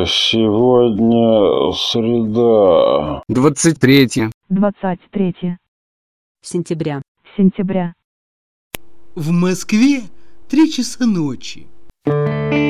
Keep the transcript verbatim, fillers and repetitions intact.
Сегодня среда. Двадцать третье. Двадцать третье. Сентября. Сентября. В Москве три часа ночи.